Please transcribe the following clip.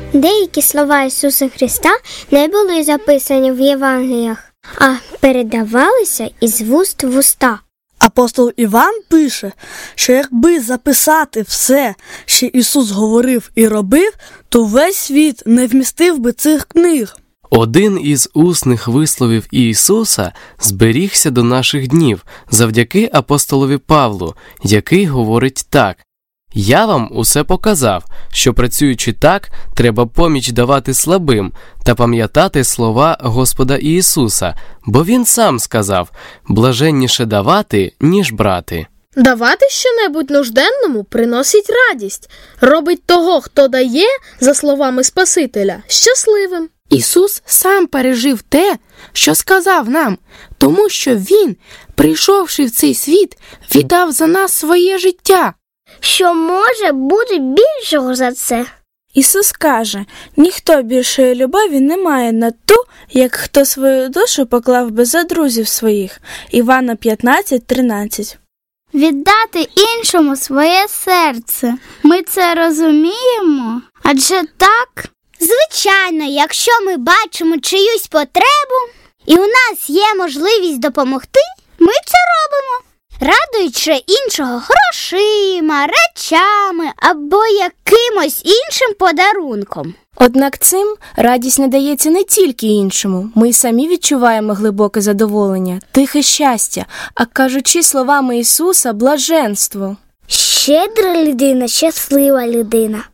Деякі слова Ісуса Христа не були записані в Євангеліях, а передавалися із вуст в уста. Апостол Іван пише, що якби записати все, що Ісус говорив і робив, то весь світ не вмістив би цих книг. Один із усних висловів Ісуса зберігся до наших днів завдяки апостолові Павлу, який говорить так: «Я вам усе показав, що працюючи так, треба поміч давати слабим та пам'ятати слова Господа Ісуса, бо Він сам сказав, блаженніше давати, ніж брати». Давати щонебудь нужденному приносить радість, робить того, хто дає, за словами Спасителя, щасливим. Ісус сам пережив те, що сказав нам, тому що Він, прийшовши в цей світ, віддав за нас своє життя. Що може бути більшого за це? Ісус каже, ніхто більшої любові не має на ту, як хто свою душу поклав би за друзів своїх. Івана 15:13. Віддати іншому своє серце. Ми це розуміємо? Адже так? Звичайно, якщо ми бачимо чиюсь потребу, і у нас є можливість допомогти, ми це робимо. Радуючи іншого грошима, речами або якимось іншим подарунком. Однак цим радість надається не тільки іншому. Ми й самі відчуваємо глибоке задоволення, тихе щастя, а кажучи словами Ісуса, блаженство. Щедра людина – щаслива людина.